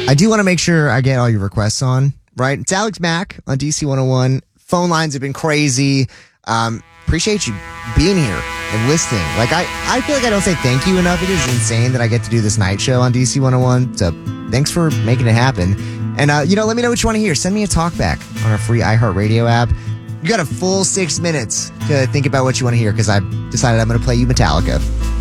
I do want to make sure I get all your requests on, right? It's Alex Mack on DC 101. Phone lines have been crazy. Appreciate you being here and listening. Like, I feel like I don't say thank you enough. It is insane that I get to do this night show on DC 101. So thanks for making it happen. And, let me know what you want to hear. Send me a talkback on our free iHeartRadio app. You got a full 6 minutes to think about what you want to hear because I've decided I'm going to play you Metallica.